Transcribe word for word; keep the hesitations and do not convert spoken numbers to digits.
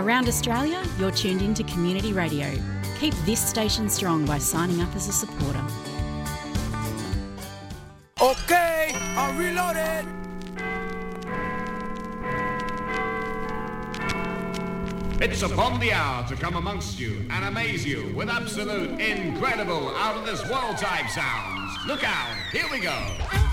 Around Australia, you're tuned in to Community Radio. Keep this station strong by signing up as a supporter. Okay, I'm reloaded. It's upon the hour to come amongst you and amaze you with absolute, incredible, out-of-this-world type sounds. Look out, here we go.